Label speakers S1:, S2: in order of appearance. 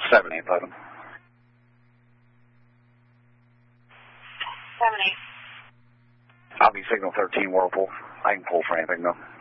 S1: 7-8, bottom.
S2: 7-8.
S1: I'll be signal 13 Whirlpool. I can pull for anything, though.